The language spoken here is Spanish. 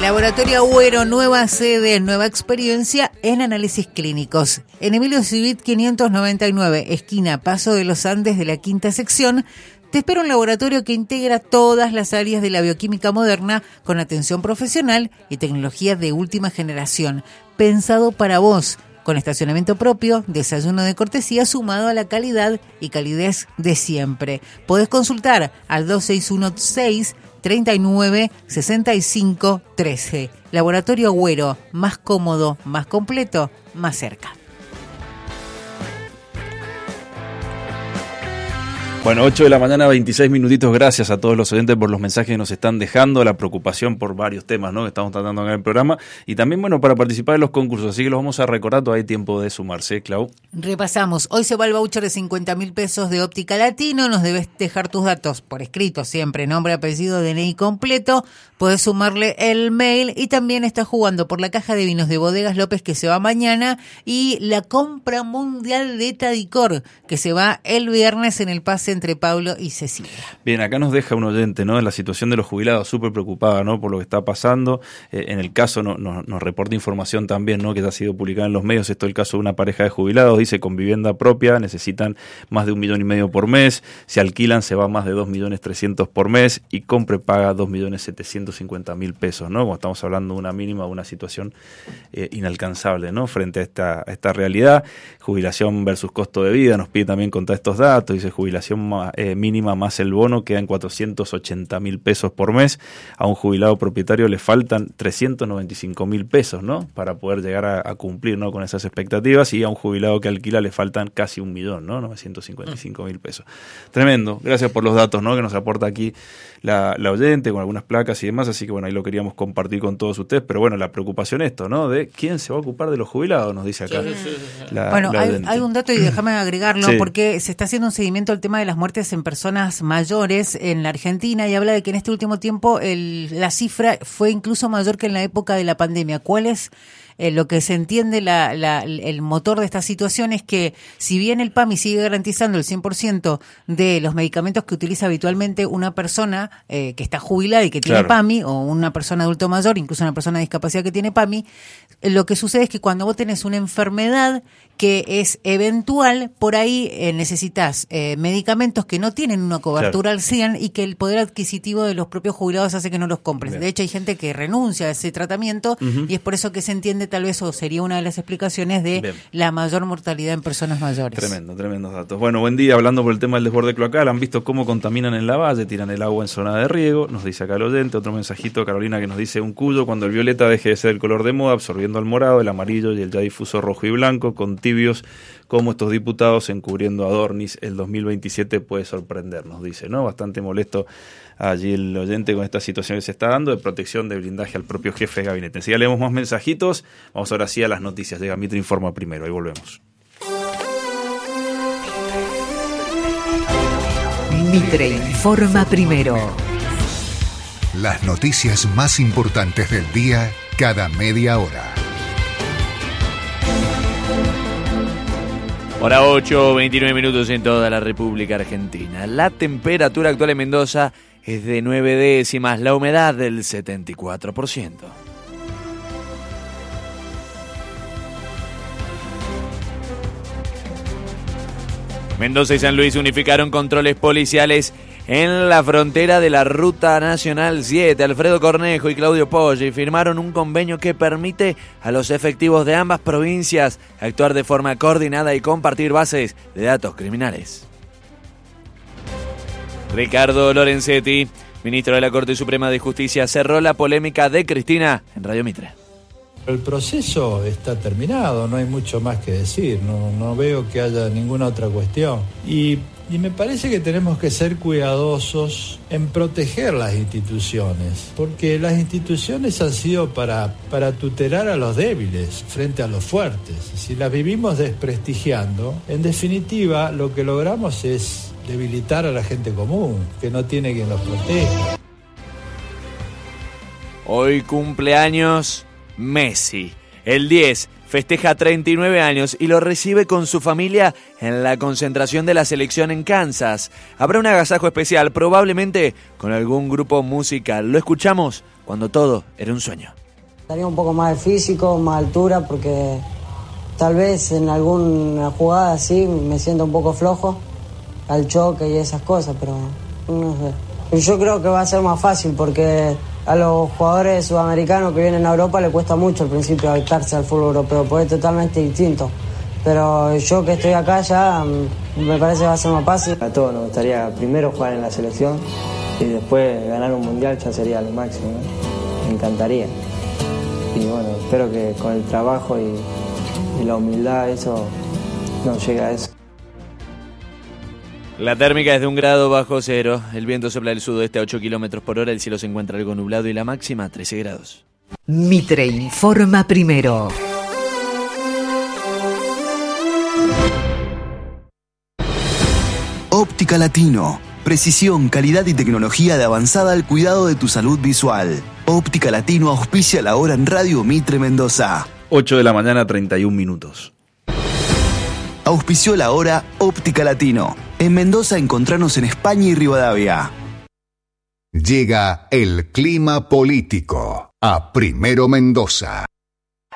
Laboratorio Agüero, nueva sede, nueva experiencia en análisis clínicos. En Emilio Civit 599, esquina Paso de los Andes de la quinta sección, te espera un laboratorio que integra todas las áreas de la bioquímica moderna con atención profesional y tecnología de última generación, pensado para vos, con estacionamiento propio, desayuno de cortesía sumado a la calidad y calidez de siempre. Podés consultar al 2616 39 65 13. Laboratorio Agüero, más cómodo, más completo, más cerca. Bueno, 8 de la mañana, 26 minutitos. Gracias a todos los oyentes por los mensajes que nos están dejando, la preocupación por varios temas, ¿no?, que estamos tratando acá en el programa. Y también, bueno, para participar en los concursos. Así que los vamos a recordar, todavía hay tiempo de sumarse, Clau. Repasamos. Hoy se va el voucher de 50.000 pesos de Óptica Latino. Nos debes dejar tus datos por escrito siempre, nombre, apellido, DNI completo. Podés sumarle el mail y también está jugando por la caja de vinos de Bodegas López que se va mañana y la compra mundial de Tadicor que se va el viernes en el pase entre Pablo y Cecilia. Bien, acá nos deja un oyente, ¿no?, en la situación de los jubilados, súper preocupada, ¿no?, por lo que está pasando. En el caso nos reporta información también, ¿no?, que ya ha sido publicada en los medios. Esto es el caso de una pareja de jubilados, dice, con vivienda propia, necesitan más de 1,5 millones por mes, si alquilan se va más de 2.300.000 por mes y compre paga 2.750.000 pesos, ¿no?, como estamos hablando de una mínima, una situación inalcanzable, ¿no?, frente a esta realidad. Jubilación versus costo de vida, nos pide también contar estos datos, dice jubilación mínima más el bono queda en 480.000 pesos por mes. A un jubilado propietario le faltan 395.000 pesos, ¿no?, para poder llegar a cumplir, ¿no?, con esas expectativas, y a un jubilado que alquila le faltan casi 1 millón, ¿no?, 955.000 pesos. Tremendo. Gracias por los datos, ¿no?, que nos aporta aquí la oyente con algunas placas y demás, así que bueno, ahí lo queríamos compartir con todos ustedes, pero bueno, la preocupación esto, ¿no?, de quién se va a ocupar de los jubilados, nos dice acá. Bueno, hay un dato y déjame agregarlo, porque se está haciendo un seguimiento al tema de las muertes en personas mayores en la Argentina y habla de que en este último tiempo la cifra fue incluso mayor que en la época de la pandemia. ¿Cuál es lo que se entiende el motor de esta situación? Es que si bien el PAMI sigue garantizando el 100% de los medicamentos que utiliza habitualmente una persona que está jubilada y que tiene PAMI, o una persona adulto mayor, incluso una persona de discapacidad que tiene PAMI, lo que sucede es que cuando vos tenés una enfermedad que es eventual, por ahí necesitas medicamentos que no tienen una cobertura al 100 y que el poder adquisitivo de los propios jubilados hace que no los compres. Bien. De hecho, hay gente que renuncia a ese tratamiento y es por eso que se entiende tal vez, o sería una de las explicaciones de la mayor mortalidad en personas mayores. Tremendos datos. Bueno, buen día. Hablando por el tema del desborde cloacal, han visto cómo contaminan en la valle, tiran el agua en zona de riego, nos dice acá el oyente. Otro mensajito, Carolina, que nos dice: un cuyo cuando el violeta deje de ser el color de moda, absorbiendo al morado, el amarillo y el ya difuso rojo y blanco, con tibios como estos diputados encubriendo a Dornis, el 2027 puede sorprendernos, dice, ¿no? Bastante molesto allí el oyente con esta situación que se está dando de protección, de blindaje al propio jefe de gabinete. Si ya leemos más mensajitos, vamos ahora sí a las noticias. Llega Mitre Informa primero, ahí volvemos. Mitre Informa primero. Las noticias más importantes del día cada media hora. Hora 8, 29 minutos en toda la República Argentina. La temperatura actual en Mendoza es de 9 décimas, la humedad del 74%. Mendoza y San Luis unificaron controles policiales en la frontera de la Ruta Nacional 7. Alfredo Cornejo y Claudio Poggi firmaron un convenio que permite a los efectivos de ambas provincias actuar de forma coordinada y compartir bases de datos criminales. Ricardo Lorenzetti, ministro de la Corte Suprema de Justicia, cerró la polémica de Cristina en Radio Mitre. El proceso está terminado, no hay mucho más que decir, no veo que haya ninguna otra cuestión. Y me parece que tenemos que ser cuidadosos en proteger las instituciones, porque las instituciones han sido para tutelar a los débiles frente a los fuertes. Si las vivimos desprestigiando, en definitiva lo que logramos es debilitar a la gente común, que no tiene quien los proteja. Hoy cumpleaños Messi. El 10 festeja 39 años y lo recibe con su familia en la concentración de la selección en Kansas. Habrá un agasajo especial, probablemente con algún grupo musical. Lo escuchamos cuando todo era un sueño. Daría un poco más de físico, más altura, porque tal vez en alguna jugada así me siento un poco flojo al choque y esas cosas, pero no sé. Yo creo que va a ser más fácil porque a los jugadores sudamericanos que vienen a Europa les cuesta mucho al principio adaptarse al fútbol europeo, porque es totalmente distinto. Pero yo que estoy acá ya me parece que va a ser más fácil. A todos nos gustaría primero jugar en la selección y después ganar un mundial ya sería lo máximo, ¿no? Me encantaría. Y bueno, espero que con el trabajo y la humildad eso nos llegue a eso. La térmica es de 1 grado bajo cero. El viento sopla del sudoeste a 8 kilómetros por hora. El cielo se encuentra algo nublado y la máxima 13 grados. Mitre informa primero. Óptica Latino. Precisión, calidad y tecnología de avanzada al cuidado de tu salud visual. Óptica Latino auspicia la hora en Radio Mitre Mendoza. 8 de la mañana, 31 minutos. Auspició la hora Óptica Latino. En Mendoza encontrarnos en España y Rivadavia. Llega el clima político a Primero Mendoza.